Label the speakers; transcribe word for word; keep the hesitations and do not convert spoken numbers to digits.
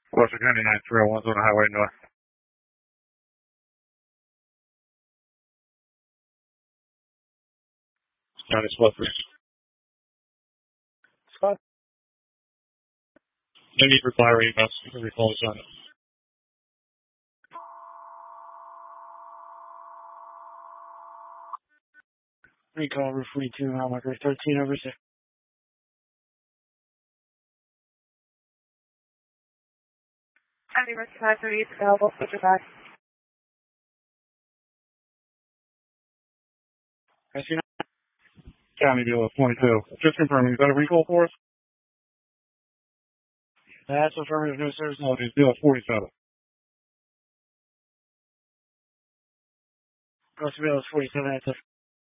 Speaker 1: Western County nine three oh one's on the highway north. County Slippery. Scott? No need for fire emails. You can recall this on it. Recall Route forty-two, mile marker thirteen over six.
Speaker 2: County Mercantile thirty-eight available, switch it back.
Speaker 1: I see now. County deal with twenty-two. Just confirming, is that a recall for us? That's affirmative, no service, no, it's deal with forty-seven. Cross Bill is forty-seven, that's